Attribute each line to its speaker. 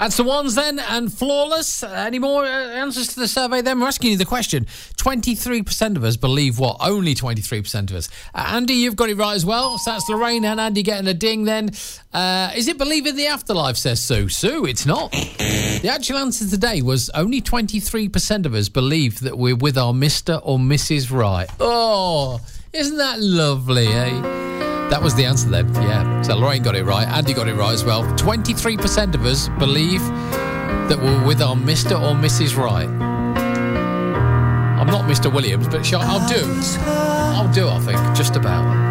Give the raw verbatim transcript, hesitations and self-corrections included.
Speaker 1: That's the ones then, and flawless. Any more uh, answers to the survey then? We're asking you the question. twenty-three percent of us believe what? Only twenty-three percent of us. Uh, Andy, you've got it right as well. So that's Lorraine and Andy getting a ding then. Uh, is it believe in the afterlife, says Sue? Sue, it's not. The actual answer today was only twenty-three percent of us believe that we're with our Mister or Missus Right. Oh, isn't that lovely, eh? That was the answer then, yeah. So Lorraine got it right. Andy got it right as well. twenty-three percent of us believe that we're with our Mister or Missus Right. I'm not Mister Williams, but sure, I'll do. I'll do, I think, just about.